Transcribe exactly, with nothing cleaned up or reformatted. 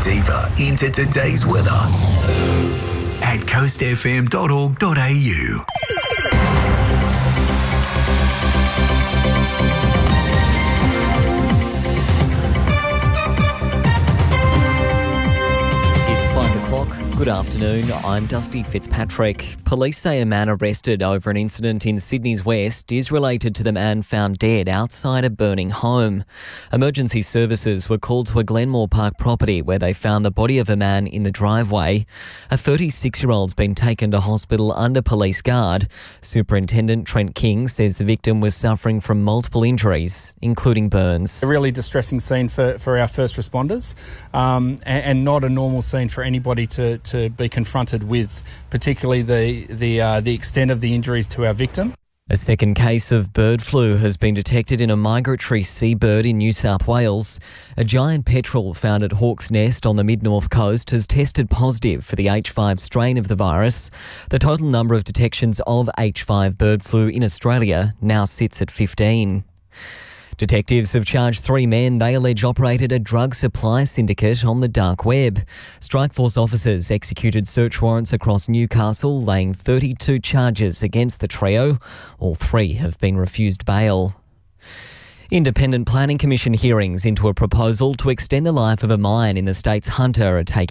deeper into today's weather at coast f m dot org dot a u. Good afternoon, I'm Dusty Fitzpatrick. Police say a man arrested over an incident in Sydney's West is related to the man found dead outside a burning home. Emergency services were called to a Glenmore Park property where they found the body of a man in the driveway. A thirty-six-year-old's been taken to hospital under police guard. Superintendent Trent King says the victim was suffering from multiple injuries, including burns. A really distressing scene for, for our first responders, um, and, and not a normal scene for anybody to to be confronted with, particularly the the uh, the extent of the injuries to our victim. A second case of bird flu has been detected in a migratory seabird in New South Wales. A giant petrel found at Hawke's Nest on the mid-north coast has tested positive for the H five strain of the virus. The total number of detections of H five bird flu in Australia now sits at fifteen. Detectives have charged three men they allege operated a drug supply syndicate on the dark web. Strikeforce officers executed search warrants across Newcastle, laying thirty-two charges against the trio. All three have been refused bail. Independent Planning Commission hearings into a proposal to extend the life of a mine in the state's Hunter are taking